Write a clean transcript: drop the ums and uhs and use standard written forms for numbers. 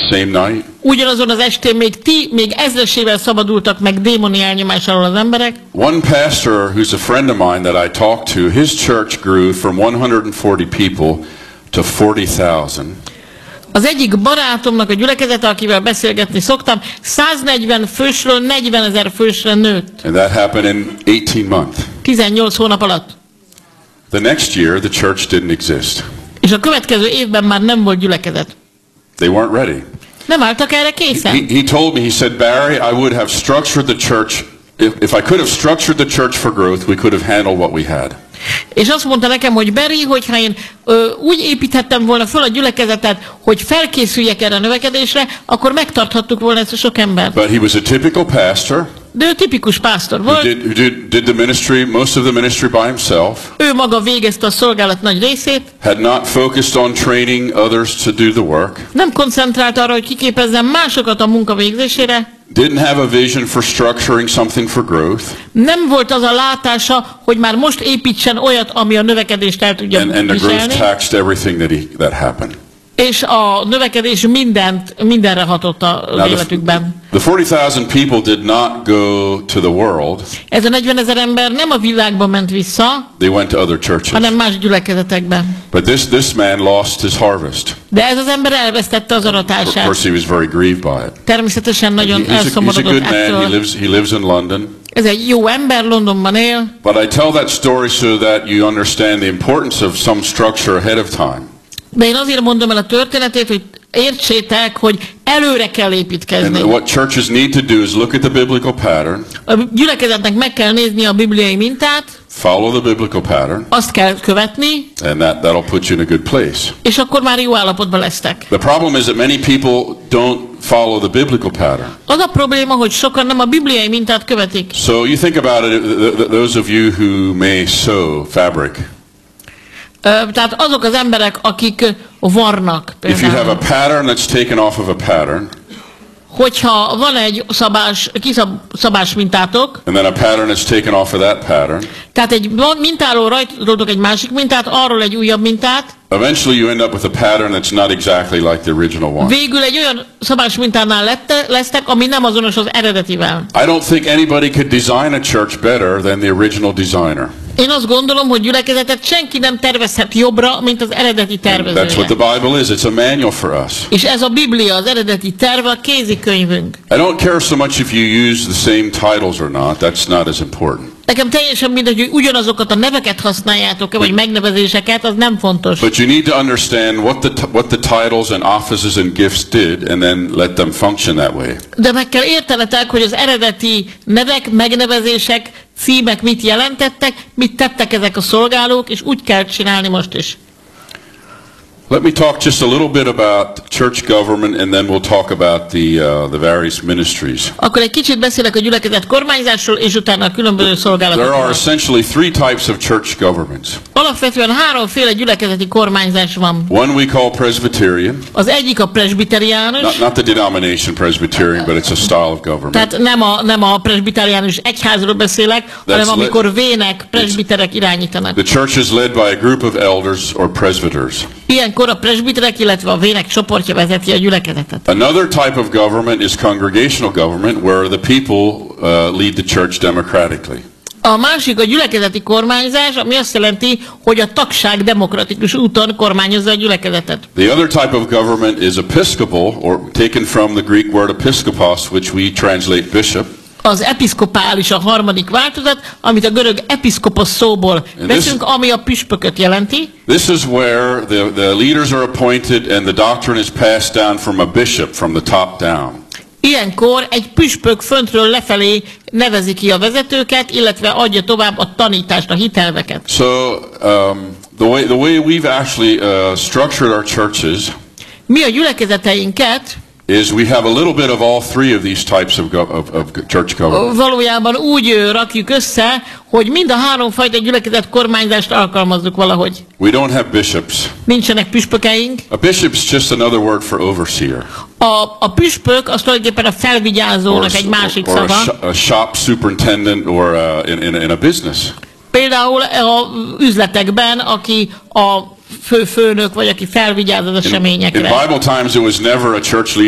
same night. Ugyanazon az estén még ezresével szabadultak meg démoni elnyomás alól az emberek. One pastor who's a friend of mine that I talked to, his church grew from 140 people to 40,000. Az egyik barátomnak a gyülekezete, akivel beszélgetni szoktam, 140 fősről 40 000 fősre nőtt. And that happened in 18 months. 18 hónap alatt. The next year, the church didn't exist. És a következő évben már nem volt gyülekezet. They weren't ready. Nem álltak erre készen. He told me, he said, Barry, I would have structured the church, if I could have structured the church for growth, we could have handled what we had. És azt mondta nekem, hogy Barry, hogyha én úgy építhettem volna föl a gyülekezetet, hogy felkészüljek erre a növekedésre, akkor megtarthattuk volna ezt a sok embert. But he was a typical pastor. De ő tipikus pásztor volt. Who did the ministry, most of the ministry by himself. Ő maga végezte a szolgálat nagy részét. Had not focused on training others to do the work. Nem koncentrált arra, hogy kiképezzen másokat a munka végzésére. Didn't have a vision for structuring something for growth. Nem volt az a látása, hogy már most építsen olyat, ami a növekedést el tudja And the growth viselni. taxed everything that happened. És a növekedés mindenre hatott az életükben. The 40,000 people did not go to the world. Ez a 40 000 ember nem a világba ment vissza, They went to other churches. hanem más gyülekezetekben. But this man lost his harvest. De ez az ember elvesztette az Of aratását. course, he was very grieved by it. Természetesen nagyon He's a elszomorodott good man. ettől. He lives in London. Ez egy jó ember, Londonban él. But I tell that story so that you understand the importance of some structure ahead of time. De én azért mondom el a történetét, hogy értsétek, hogy előre kell építkezni. And what churches need to do is look at the biblical pattern. A gyülekezetnek meg kell nézni a bibliai mintát, Follow the biblical pattern, azt kell követni, and that'll put you in a good place. és akkor már jó állapotban lesztek. The problem is that many people don't follow the biblical pattern. Az a probléma, hogy sokan nem a bibliai mintát követik. So you think about it, those of you who may sew fabric. Tehát azok az emberek, akik varnak If you have a például. pattern that's taken off of a pattern, Hogyha van egy kiszabás mintátok, and then a pattern that's taken off of that pattern, tehát egy mintáról rajtoltok egy másik mintát, arról egy újabb mintát, eventually you end up with a pattern that's not exactly like the original one. végül egy olyan szabás mintánál lesztek, ami nem azonos az eredetivel. I don't think anybody could design a church better than the original designer. Én azt gondolom, hogy gyülekezetet senki nem tervezhet jobbra, mint az eredeti That's what tervezője. the Bible is. It's a manual for us. És ez a Biblia, az eredeti terve, a kézikönyvünk. I don't care so much if you use the same titles or not. That's not as important. Nekem teljesen mindegy, hogy ugyanazokat a neveket használjátok-e, vagy megnevezéseket, az nem fontos. But you need to understand what the titles and offices and gifts did, and then let them function that way. De meg kell értenetek, hogy az eredeti nevek, megnevezések, címek mit jelentettek, mit tettek ezek a szolgálók, és úgy kell csinálni most is. Let me talk just a little bit about church government, and then we'll talk about the various ministries. Akkor egy kicsit beszélek a gyülekezet kormányzásról, és utána a különböző There szolgálatokról. are essentially three types of church governments. Alapvetően háromféle gyülekezeti kormányzás van. One we call Presbyterian. Az egyik a presbiteriánus, Not the denomination Presbyterian, but it's a style of government. tehát nem a presbiteriánus egyházról beszélek, hanem amikor vének, presbiterek irányítanak. The church is led by a group of elders or presbyters. Ilyenkor a presbiterek, illetve a vének csoportja vezeti a gyülekezetet. Another type of government is congregational government, where the people lead the church democratically. A másik a gyülekezeti kormányzás, ami azt jelenti, hogy a tagság demokratikus úton kormányozza a gyülekezetet. The other type of government is episcopal, or taken from the Greek word episkopos, which we translate bishop. Az episzkopális a harmadik változat, amit a görög episzkopos szóból veszünk, ami a püspököt jelenti. This is where the leaders are appointed and the doctrine is passed down from a bishop, from the top down. Ilyenkor egy püspök föntről lefelé nevezi ki a vezetőket, illetve adja tovább a tanítást, a hitelveket. So the way we've actually structured our churches Mi a gyülekezeteinket is we have a little bit of all three of these types of church government. valójában úgy rakjuk össze, hogy mind a három fajta gyülekezet kormányzást alkalmazzuk valahogy. We don't have bishops. Nincsenek püspökeink. A bishop's just another word for overseer. A püspök az tulajdonképpen a felvigyázónak egy másik or szava. a shop superintendent, or in a business. Például a üzletekben, aki a főnök, vagy aki felvigyáz az eseményekre. In Bible times, it was never a church leader